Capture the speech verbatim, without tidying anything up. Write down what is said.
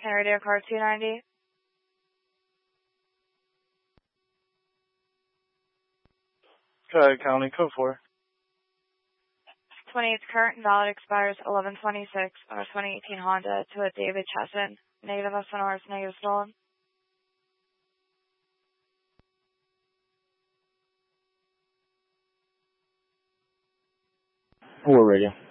Can radio car two ninety? Cuyahoga County, code four. twenty-eight current and valid expires eleven twenty-six on a twenty eighteen Honda to a David Chesson. Negative S N R is negative stolen. Four radio.